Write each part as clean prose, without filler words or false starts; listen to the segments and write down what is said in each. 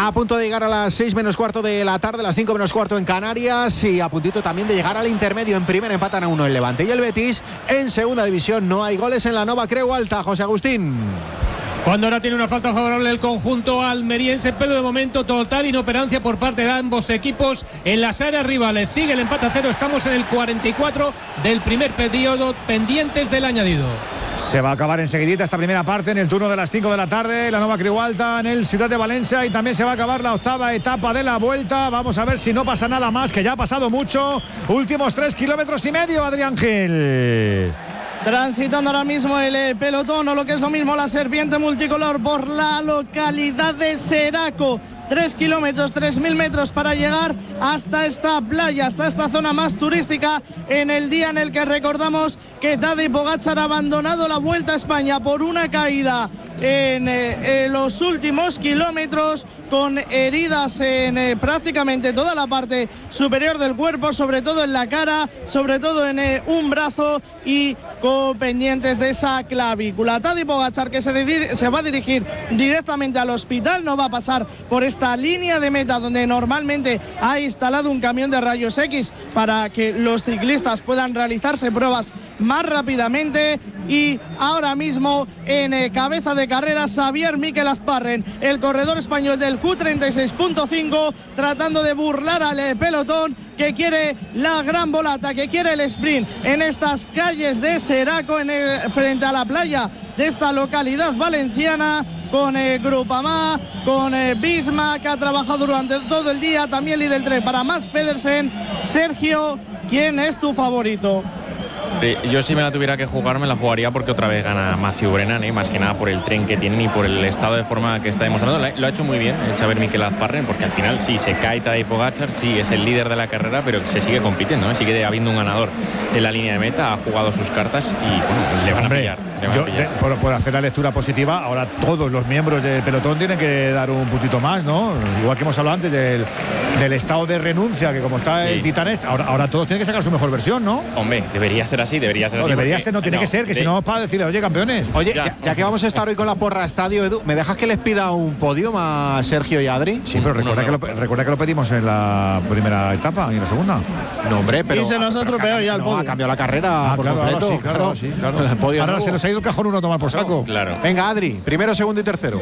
A punto de llegar a las 6 menos cuarto de la tarde, las 5 menos cuarto en Canarias, y a puntito también de llegar al intermedio. En primera empatan a 1 el Levante y el Betis. En segunda división no hay goles en la Nova Creu Alta. José Agustín. Cuando ahora tiene una falta favorable el conjunto almeriense, pero de momento total inoperancia por parte de ambos equipos en las áreas rivales. Sigue el empate a 0, estamos en el 44 del primer periodo, pendientes del añadido. Se va a acabar enseguidita esta primera parte en el turno de las 5 de la tarde, la Nova Creu Alta en el Ciudad de Valencia, y también se va a acabar la octava etapa de la Vuelta. Vamos a ver si no pasa nada más, que ya ha pasado mucho. Últimos 3,5 kilómetros, Adrián Gil. Transitando ahora mismo el pelotón, o lo que es lo mismo la serpiente multicolor, por la localidad de Seraco. 3 kilómetros, 3.000 metros para llegar hasta esta playa, hasta esta zona más turística, en el día en el que recordamos que Tadej Pogačar ha abandonado la Vuelta a España por una caída en los últimos kilómetros, con heridas en prácticamente toda la parte superior del cuerpo, sobre todo en la cara, sobre todo en un brazo, y con pendientes de esa clavícula. Tadej Pogačar, que se va a dirigir directamente al hospital, no va a pasar por esta línea de meta donde normalmente ha instalado un camión de rayos X para que los ciclistas puedan realizarse pruebas más rápidamente. Y ahora mismo en cabeza de carrera Xavier Miquel Azparren, el corredor español del Q36.5, tratando de burlar al pelotón, que quiere la gran volata, que quiere el sprint en estas calles de Seraco, frente a la playa de esta localidad valenciana, con Groupama, con Bisma, que ha trabajado durante todo el día, también Lidl 3 para Mads Pedersen. Sergio, ¿quién es tu favorito? Yo, si me la tuviera que jugar, me la jugaría porque otra vez gana Mathieu Brennan, más que nada por el tren que tienen y por el estado de forma que está demostrando. Lo ha hecho muy bien Xavier Miquel Azparren, porque al final sí, se cae Tadej Pogačar, sí es el líder de la carrera, pero se sigue compitiendo, sigue habiendo un ganador en la línea de meta, ha jugado sus cartas y bueno, le van a pillar. Por hacer la lectura positiva, ahora todos los miembros del pelotón tienen que dar un puntito más, ¿no? Igual que hemos hablado antes del estado de renuncia, que como está el Titanes, ahora todos tienen que sacar su mejor versión, ¿no? Hombre, debería ser así. No tiene que ser, que si no es para decirle, oye, campeones. Oye, ya que vamos a estar hoy con la porra estadio, Edu, ¿me dejas que les pida un podium a Sergio y Adri? Sí, pero recuerda que lo pedimos en la primera etapa y en la segunda. No, hombre, pero... Y se nos ha estropeado ya el podio. Ha cambiado la carrera por completo. Claro. El podio ahora nuevo. se nos ha ido el cajón uno a tomar por saco. Claro. Venga, Adri, primero, segundo y tercero.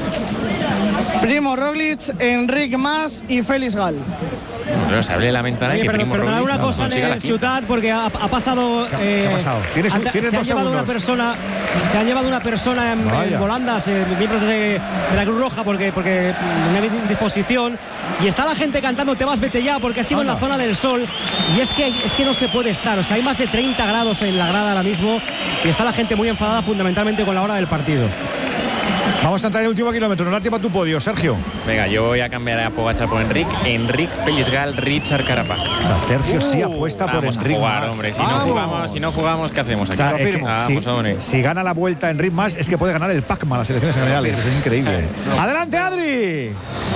Primo Roglic, Enric Mas y Félix Gal. Pero se abre la ventana. Oye, pero perdonad una cosa en el Ciutat, porque ha pasado. ¿Qué ha pasado? ¿Tienes se 2 ha llevado segundos? Se ha llevado una persona en volandas, miembros de la Cruz Roja, porque una indisposición, y está la gente cantando "Te vas, vete ya", porque ha sido en la zona del sol, y es que no se puede estar. O sea, hay más de 30 grados en la grada ahora mismo, y está la gente muy enfadada, fundamentalmente con la hora del partido. Vamos a entrar en el último kilómetro. Nos da tiempo a tu podio, Sergio. Venga, yo voy a cambiar a Pogačar por Enric, Félix Gal, Richard Carapaz. O sea, Sergio sí apuesta por Enric. Hombre, si no jugamos, ¿qué hacemos aquí? O sea, si gana la Vuelta Enric Mas, es que puede ganar el PACMA, las selecciones generales. Eso es increíble. ¡Adelante, Adri!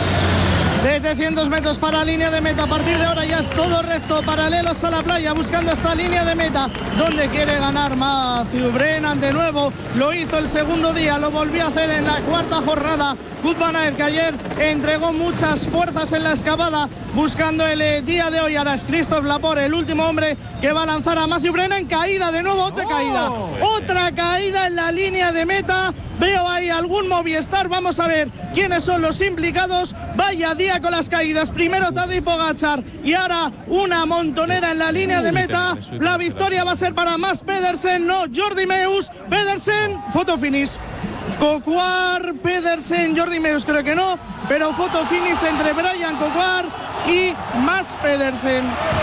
700 metros para la línea de meta. A partir de ahora ya es todo recto, paralelos a la playa, buscando esta línea de meta, donde quiere ganar Mathieu Brennan de nuevo. Lo hizo el segundo día, lo volvió a hacer en la cuarta jornada. Wout van Aert, que ayer entregó muchas fuerzas en la excavada, buscando el día de hoy. Ahora es Christophe Laporte, el último hombre que va a lanzar a Mathieu Brennan. Caída de nuevo, otra caída en la línea de meta. Veo ahí algún Movistar, vamos a ver quiénes son los implicados. Vaya día con las caídas, primero Tadej Pogačar y ahora una montonera en la línea de meta. La victoria va a ser para Mads Pedersen, no Jordi Meus. Pedersen, foto finish. Coquard, Pedersen, Jordi Meus creo que no, pero foto finish entre Brian Coquard y Mads Pedersen.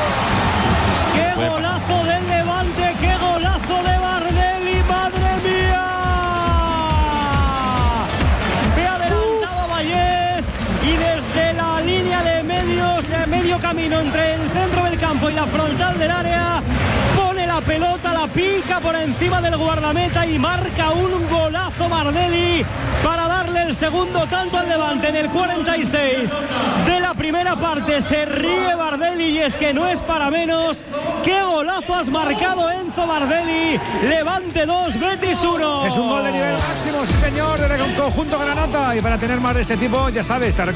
¡Qué golazo del Levante! ¡Qué golazo de Bardelli! ¡Madre mía! Se ha adelantado a Vallés y desde la línea de medio camino entre el centro del campo y la frontal del área, pone la pelota, la pica por encima del guardameta y marca un golazo Bardelli para darle el segundo tanto al Levante en el 46 de la primera parte. Se ríe Bardelli y es que no es para menos. ¡Qué golazo has marcado, Enzo Bardelli! Levante 2, Betis 1. Es un gol de nivel máximo, sí señor, del conjunto granata. Y para tener más de este tipo, ya sabes,